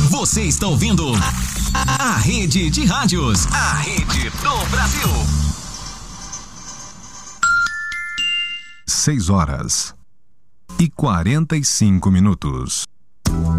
Você está ouvindo a Rede de Rádios, a Rede do Brasil. 6 horas e 45 minutos.